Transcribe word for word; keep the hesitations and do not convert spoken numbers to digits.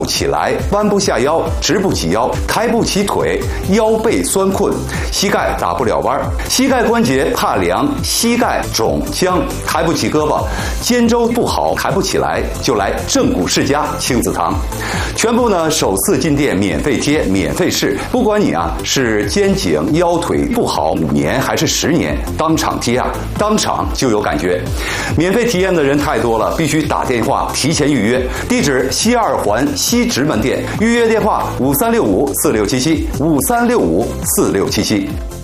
起来，弯不下腰，直不起腰，抬不起腿，腰背酸困，膝盖打不了弯，膝盖关节怕凉，膝盖肿僵，抬不起胳膊，肩周不好，抬不起来，就来正骨世家亲子堂，全部呢首次进店免费贴，免费试，不管你啊是肩颈腰腿不好五年还是十年，当场贴啊，当场就有感觉。免费体验的人太多了，必须打电话提前预约，地址西二环西直门店，预约电话五三六五四六七七五三六五四六七七。